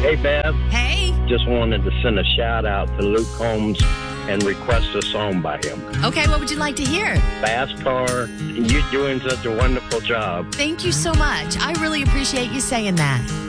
Hey, Bev. Hey. Just wanted to send a shout out to Luke Combs and request a song by him. Okay, what would you like to hear? Fast Car. You're doing such a wonderful job. Thank you so much. I really appreciate you saying that.